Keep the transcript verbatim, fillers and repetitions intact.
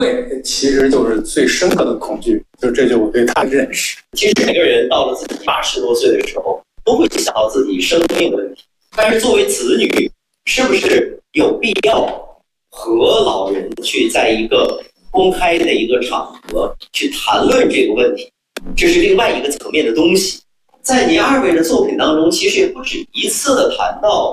对，其实就是最深刻的恐惧，就这就是我对他的认识。 其实每个人到了自己八十多岁的时候，都会想到自己生命的问题。但是作为子女，是不是有必要和老人去在一个公开的一个场合去谈论这个问题？这是另外一个层面的东西。在您二位的作品当中，其实也不止一次的谈到